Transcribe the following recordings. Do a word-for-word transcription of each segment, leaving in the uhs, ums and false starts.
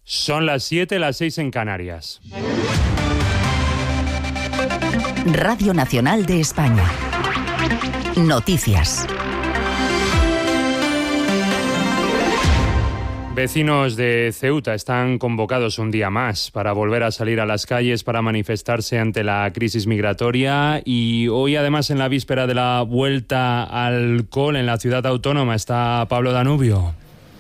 Son las siete, las seis en Canarias. Radio Nacional de España. Noticias. Vecinos de Ceuta están convocados un día más para volver a salir a las calles para manifestarse ante la crisis migratoria, y hoy, además, en la víspera de la vuelta al cole en la ciudad autónoma, está Pablo Danubio.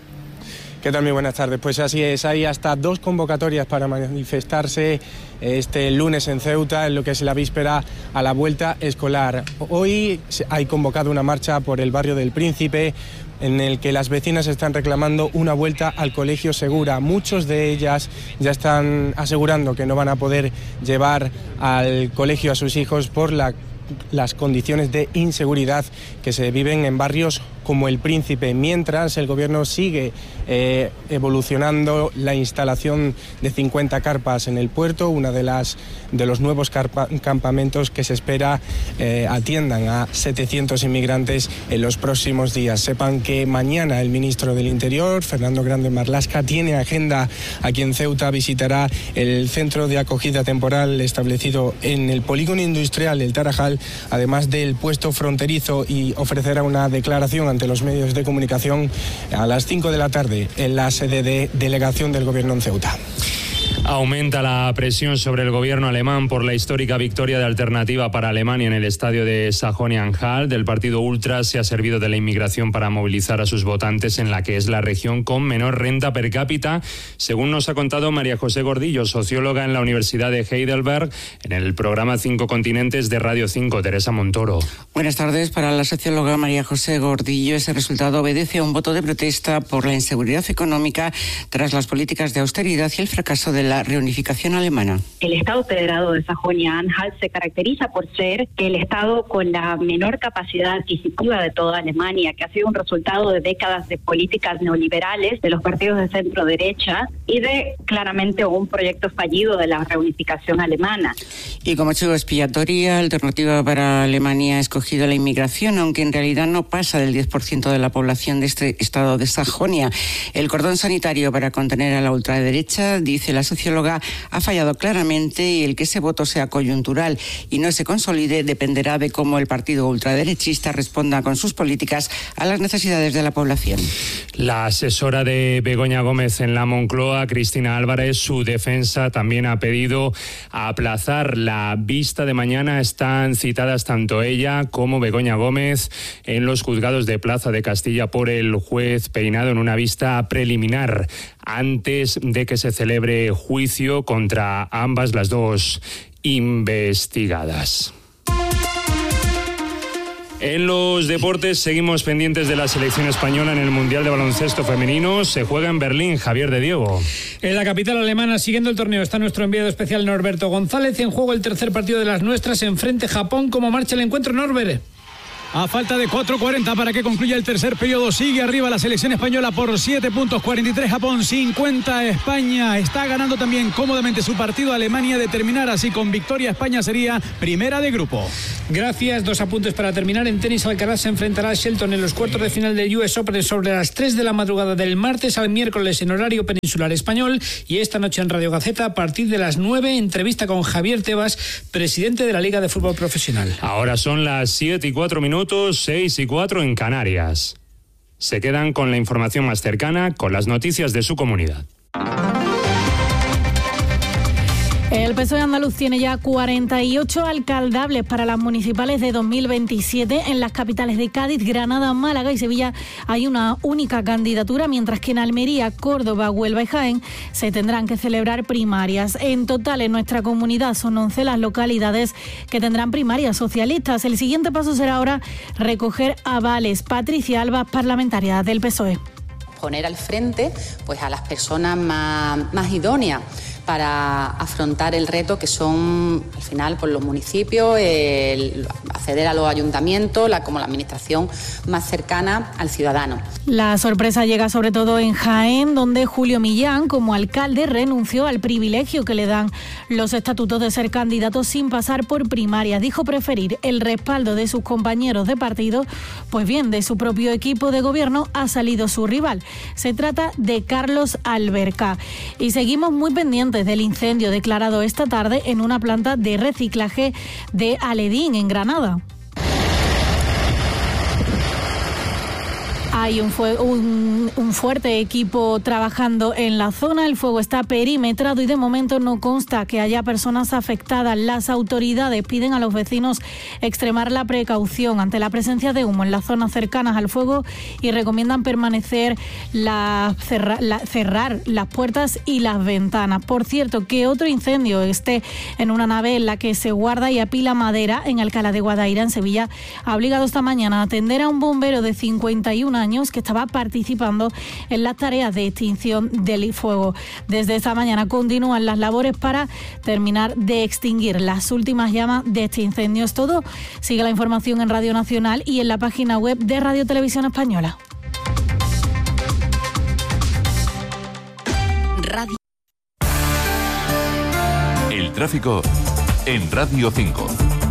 ¿Qué tal? Muy buenas tardes. Pues así es, hay hasta dos convocatorias para manifestarse este lunes en Ceuta, en lo que es la víspera a la vuelta escolar. Hoy hay convocado una marcha por el barrio del Príncipe, en el que las vecinas están reclamando una vuelta al colegio segura. Muchos de ellas ya están asegurando que no van a poder llevar al colegio a sus hijos por la las condiciones de inseguridad que se viven en barrios como el Príncipe, mientras el gobierno sigue eh, evolucionando la instalación de cincuenta carpas en el puerto, una de las de los nuevos carpa, campamentos que se espera eh, atiendan a setecientos inmigrantes en los próximos días. Sepan que mañana el ministro del Interior, Fernando Grande Marlaska, tiene agenda aquí en Ceuta, visitará el centro de acogida temporal establecido en el polígono industrial El Tarajal, además del puesto fronterizo, y ofrecerá una declaración ante los medios de comunicación a las cinco de la tarde en la sede de delegación del gobierno en Ceuta. Aumenta la presión sobre el gobierno alemán por la histórica victoria de Alternativa para Alemania en el estadio de Sajonia-Anhalt. Del partido ultra se ha servido de la inmigración para movilizar a sus votantes en la que es la región con menor renta per cápita, según nos ha contado María José Gordillo, socióloga en la Universidad de Heidelberg, en el programa Cinco Continentes de Radio cinco. Teresa Montoro. Buenas tardes. Para la socióloga María José Gordillo, ese resultado obedece a un voto de protesta por la inseguridad económica tras las políticas de austeridad y el fracaso de la reunificación alemana. El Estado federado de Sajonia-Anhalt se caracteriza por ser el Estado con la menor capacidad adquisitiva de toda Alemania, que ha sido un resultado de décadas de políticas neoliberales de los partidos de centro derecha y de claramente un proyecto fallido de la reunificación alemana. Y como chivo expiatoria, Alternativa para Alemania ha escogido la inmigración, aunque en realidad no pasa del diez por ciento de la población de este estado de Sajonia. El cordón sanitario para contener a la ultraderecha, dice la socióloga, ha fallado claramente, y el que ese voto sea coyuntural y no se consolide dependerá de cómo el partido ultraderechista responda con sus políticas a las necesidades de la población. La asesora de Begoña Gómez en la Moncloa, Cristina Álvarez, su defensa también ha pedido aplazar la vista de mañana. Están citadas tanto ella como Begoña Gómez en los juzgados de Plaza de Castilla por el juez Peinado en una vista preliminar antes de que se celebre juicio contra ambas las dos investigadas. En los deportes seguimos pendientes de la selección española en el Mundial de Baloncesto Femenino. Se juega en Berlín. Javier de Diego. En la capital alemana, siguiendo el torneo, está nuestro enviado especial Norberto González. En juego el tercer partido de las nuestras, enfrente Japón. ¿Cómo marcha el encuentro, Norbert? A falta de cuatro cuarenta para que concluya el tercer periodo, sigue arriba la selección española por siete puntos, cuarenta y tres Japón, cincuenta España. Está ganando también cómodamente su partido Alemania. De terminar así con victoria, España sería primera de grupo. Gracias. Dos apuntes para terminar. En tenis, Alcaraz se enfrentará a Shelton en los cuartos de final del U S Open sobre las tres de la madrugada del martes al miércoles en horario peninsular español. Y esta noche en Radio Gaceta, a partir de las nueve, entrevista con Javier Tebas, presidente de la Liga de Fútbol Profesional. Ahora son las siete y cuatro minutos. seis y cuatro en Canarias. Se quedan con la información más cercana, con las noticias de su comunidad. El P S O E andaluz tiene ya cuarenta y ocho alcaldables para las municipales de dos mil veintisiete. En las capitales de Cádiz, Granada, Málaga y Sevilla hay una única candidatura, mientras que en Almería, Córdoba, Huelva y Jaén se tendrán que celebrar primarias. En total, en nuestra comunidad son once las localidades que tendrán primarias socialistas. El siguiente paso será ahora recoger avales. Patricia Alba, parlamentaria del P S O E. Poner al frente pues a las personas más, más idóneas para afrontar el reto que son, al final, pues, los municipios, el acceder a los ayuntamientos, la, como la administración más cercana al ciudadano. La sorpresa llega sobre todo en Jaén, donde Julio Millán, como alcalde, renunció al privilegio que le dan los estatutos de ser candidato sin pasar por primarias. Dijo preferir el respaldo de sus compañeros de partido, pues bien, de su propio equipo de gobierno ha salido su rival. Se trata de Carlos Alberca. Y seguimos muy pendientes del incendio declarado esta tarde en una planta de reciclaje de Aledín, en Granada. Hay un, fue, un, un fuerte equipo trabajando en la zona. El fuego está perimetrado y de momento no consta que haya personas afectadas. Las autoridades piden a los vecinos extremar la precaución ante la presencia de humo en las zonas cercanas al fuego y recomiendan permanecer la, cerra, la, cerrar las puertas y las ventanas. Por cierto, que otro incendio esté en una nave en la que se guarda y apila madera en Alcalá de Guadaira, en Sevilla, ha obligado esta mañana a atender a un bombero de cincuenta y un años que estaba participando en las tareas de extinción del fuego. Desde esta mañana continúan las labores para terminar de extinguir las últimas llamas de este incendio. Es todo. Sigue la información en Radio Nacional y en la página web de Radio Televisión Española. Radio. El tráfico en Radio cinco.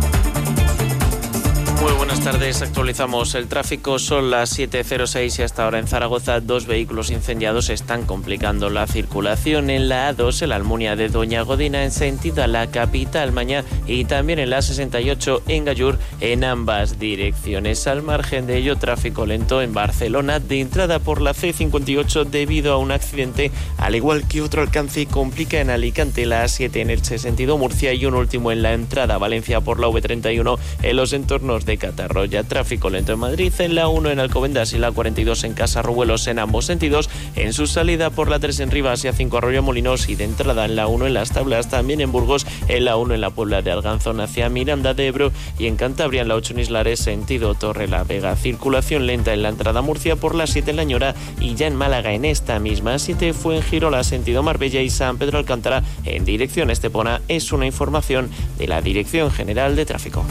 Muy buenas tardes, actualizamos el tráfico, son las siete cero seis y hasta ahora en Zaragoza dos vehículos incendiados están complicando la circulación en la A dos, en la Almunia de Doña Godina en sentido a la capital Mañá y también en la sesenta y ocho en Gallur en ambas direcciones. Al margen de ello, tráfico lento en Barcelona de entrada por la C cincuenta y ocho debido a un accidente, al igual que otro alcance complica en Alicante la A siete en Elche sentido Murcia y un último en la entrada a Valencia por la V treinta y uno en los entornos de de Catarroya. Tráfico lento en Madrid, en la uno en Alcobendas y la cuarenta y dos en Casarruelos en ambos sentidos, en su salida por la tres en Rivas y a cinco Arroyomolinos y de entrada en la uno en Las Tablas, también en Burgos, en la uno en la Puebla de Arganzón hacia Miranda de Ebro y en Cantabria en la ocho en Islares sentido Torre la Vega. Circulación lenta en la entrada a Murcia por la siete en La Ñora y ya en Málaga en esta misma siete fue en Girola sentido Marbella y San Pedro Alcántara en dirección Estepona. Es una información de la Dirección General de Tráfico.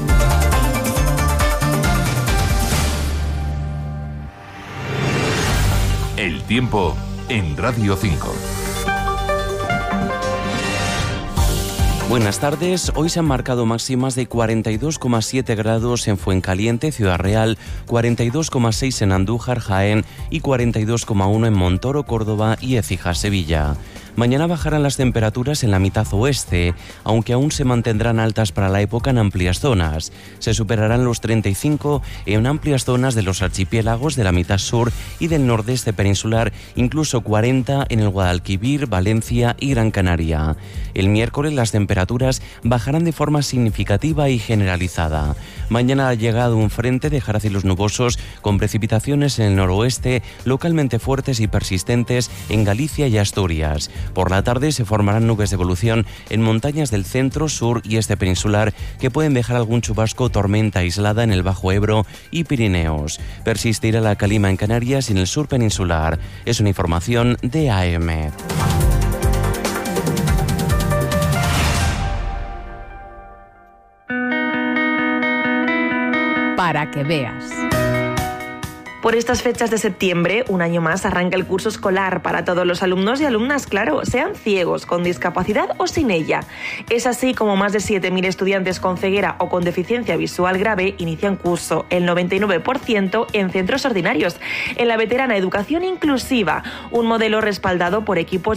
El tiempo en Radio cinco. Buenas tardes. Hoy se han marcado máximas de cuarenta y dos coma siete grados en Fuencaliente, Ciudad Real, cuarenta y dos coma seis en Andújar, Jaén y cuarenta y dos coma uno en Montoro, Córdoba y Écija, Sevilla. Mañana bajarán las temperaturas en la mitad oeste, aunque aún se mantendrán altas para la época en amplias zonas. Se superarán los treinta y cinco en amplias zonas de los archipiélagos de la mitad sur y del nordeste peninsular, incluso cuarenta en el Guadalquivir, Valencia y Gran Canaria. El miércoles las temperaturas bajarán de forma significativa y generalizada. Mañana ha llegado un frente, dejará cielos nubosos con precipitaciones en el noroeste, localmente fuertes y persistentes en Galicia y Asturias. Por la tarde se formarán nubes de evolución en montañas del centro, sur y este peninsular que pueden dejar algún chubasco o tormenta aislada en el Bajo Ebro y Pirineos. Persistirá la calima en Canarias y en el sur peninsular. Es una información de A M. Para que veas. Por estas fechas de septiembre, un año más, arranca el curso escolar para todos los alumnos y alumnas, claro, sean ciegos, con discapacidad o sin ella. Es así como más de siete mil estudiantes con ceguera o con deficiencia visual grave inician curso, el noventa y nueve por ciento en centros ordinarios, en la veterana educación inclusiva, un modelo respaldado por equipos